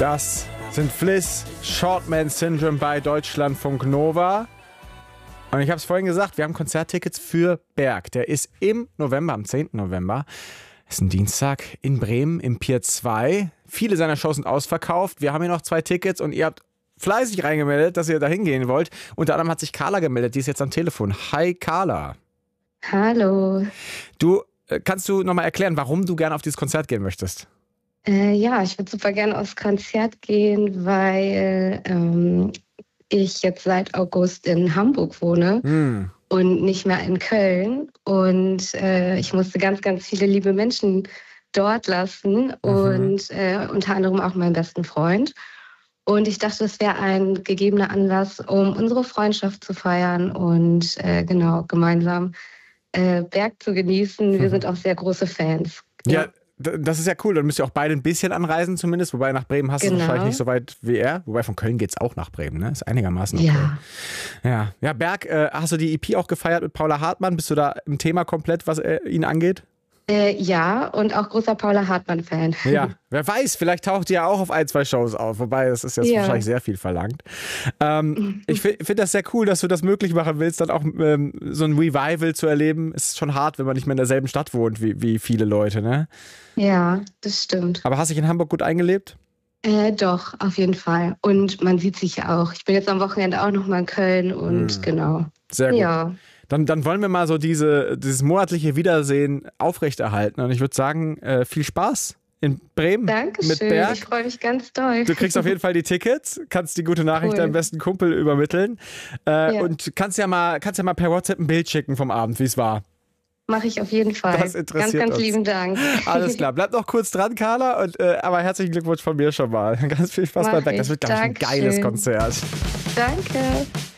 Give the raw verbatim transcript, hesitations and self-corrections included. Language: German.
Das sind Fliss, Shortman Syndrome bei Deutschlandfunk Nova. Und ich habe es vorhin gesagt, wir haben Konzerttickets für Berg. Der ist im November, am zehnten November. Das ist ein Dienstag in Bremen im Pier zwei. Viele seiner Shows sind ausverkauft. Wir haben hier noch zwei Tickets und ihr habt fleißig reingemeldet, dass ihr da hingehen wollt. Unter anderem hat sich Carla gemeldet, die ist jetzt am Telefon. Hi Carla. Hallo. Du, kannst du nochmal erklären, warum du gerne auf dieses Konzert gehen möchtest? Äh, ja, ich würde super gerne aufs Konzert gehen, weil ähm, ich jetzt seit August in Hamburg wohne Hm. und nicht mehr in Köln. Und äh, ich musste ganz, ganz viele liebe Menschen dort lassen Mhm. und äh, unter anderem auch meinen besten Freund. Und ich dachte, es wäre ein gegebener Anlass, um unsere Freundschaft zu feiern und äh, genau gemeinsam äh, Berg zu genießen. Wir Mhm. sind auch sehr große Fans. Ja, d- das ist ja cool. Dann müsst ihr auch beide ein bisschen anreisen zumindest. Wobei nach Bremen hast du es Genau. wahrscheinlich nicht so weit wie er. Wobei von Köln geht es auch nach Bremen, ne? Ist einigermaßen okay. Ja. Ja, ja Berg, äh, hast du die E P auch gefeiert mit Paula Hartmann? Bist du da im Thema komplett, was äh, ihn angeht? Äh, ja, und auch großer Paula Hartmann-Fan. Ja, wer weiß, vielleicht taucht die ja auch auf ein, zwei Shows auf. Wobei, das ist jetzt Ja. wahrscheinlich sehr viel verlangt. Ähm, ich fi- finde das sehr cool, dass du das möglich machen willst, dann auch ähm, so ein Revival zu erleben. Ist schon hart, wenn man nicht mehr in derselben Stadt wohnt wie, wie viele Leute, ne? Ja, das stimmt. Aber hast dich in Hamburg gut eingelebt? Äh, doch, auf jeden Fall. Und man sieht sich ja auch. Ich bin jetzt am Wochenende auch nochmal in Köln und Hm. genau. Sehr gut. Ja. Dann, dann wollen wir mal so diese, dieses monatliche Wiedersehen aufrechterhalten. Und ich würde sagen, äh, viel Spaß in Bremen mit Dankeschön. Berg. Ich freue mich ganz doll. Du kriegst auf jeden Fall die Tickets, kannst die gute Nachricht Cool. deinem besten Kumpel übermitteln äh, Ja. und kannst ja, mal, kannst ja mal per WhatsApp ein Bild schicken vom Abend, wie es war. Mache ich auf jeden Fall. Das interessiert ganz, ganz uns. lieben Dank. Alles klar, bleib noch kurz dran, Carla. Und, äh, aber herzlichen Glückwunsch von mir schon mal. Ganz viel Spaß Mach bei Berg. Das ich. wird, glaube ich, ein geiles Dankeschön. Konzert. Danke.